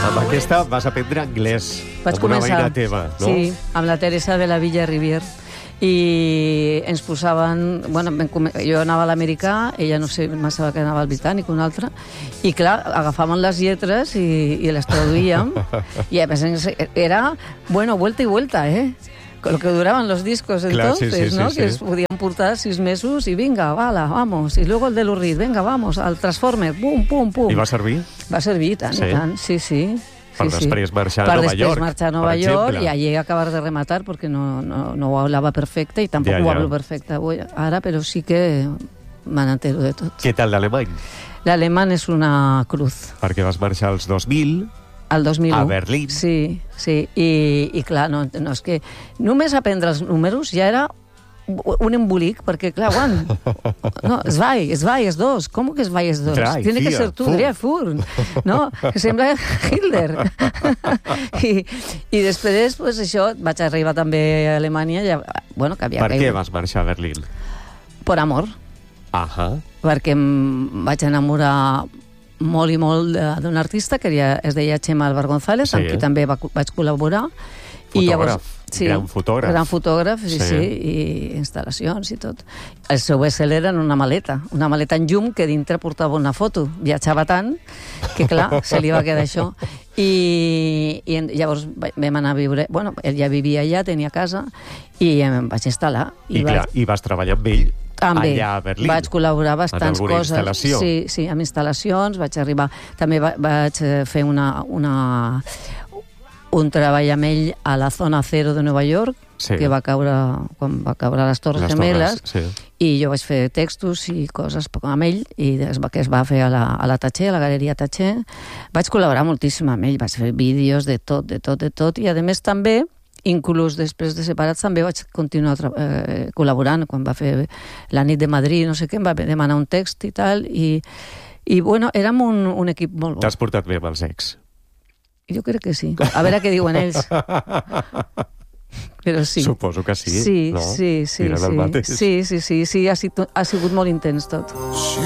Amb aquesta vas aprendre anglès. Vaig com una començar, veïna teva, no? sí, amb la Teresa de la Villa Rivier. I ens posaven... Bueno, jo anava a l'americà, ella no sé, massa que anava al britànic, un altre, i clar, agafàvem les lletres i les traduïem, i a més era, bueno, vuelta y vuelta, lo que duraban los discos entonces, clar, sí, ¿no? sí, Que sí. podían portar 6 mesos y venga, vamos. Y luego el de Lou Reed, venga, vamos, al Transformer, pum, pum, pum. I va servir? Va servir, tant Sí? i tant, sí. Per després marxar a Per Nova després York, marxar a Nova per York exemple. i allí acabar de rematar perquè no ho hablava perfecte i tampoc Ja, ho ja. hablo perfecte avui, ara, però sí que me n'entero de tot. Què tal l'alemany? L'alemany és una cruz. Perquè vas marxar als 2000... El 2001. A Berlín. Sí. I clar, no, és que només aprendre els números ja era un embolic, perquè, clar, Juan, no, zwei, es dos. ¿Cómo que zwei, es dos? Drei, Tiene que vier, ser tú, fünf. drei, fünf. No, que sembla Hitler. I després, pues, això, vaig arribar també a Alemanya, ja, bueno, que havia Per què vas marxar a Berlín? Per amor, Ahà. perquè em vaig enamorar molt i molt d'un artista que es deia Chema Álvar González, amb qui també vaig col·laborar. Fotògraf, gran fotògraf. Gran fotògraf, sí, Sí. i instal·lacions i tot. El seu best-seller era una maleta en llum que dintre portava una foto. Viatjava tant que, clar, se li va quedar això. I llavors vam anar a viure... Bueno, ell ja vivia allà, tenia casa, i em vaig instal·lar. I clar, i vas treballar amb ell allà a Berlín. Vaig col·laborar bastantes en alguna coses. instal·lació. Sí, amb instal·lacions. Vaig arribar... També vaig fer un treball amb ell a la zona cero de Nova York, Sí. que va caure quan va caure les Torres Gemeles, sí. i jo vaig fer textos i coses amb ell, i que es va fer a la Tatxer, a la Galeria Tatxer. Vaig col·laborar moltíssim amb ell, vaig fer vídeos de tot, i a més també, inclús després de separats, també vaig continuar col·laborant, quan va fer la nit de Madrid, no sé què, em va demanar un text i tal, i bueno, érem un equip molt bo. T'has portat bé amb els ex? Jo crec que sí. A veure què diuen ells. Però sí. Suposo que sí, Sí, no? sí. Diran el mateix. Sí, ha sigut molt intens tot.